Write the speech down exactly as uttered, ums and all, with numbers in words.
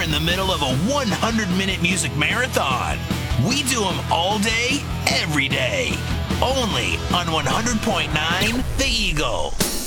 You're in the middle of a one hundred minute music marathon. We do them all day, every day. Only on one hundred point nine The Eagle.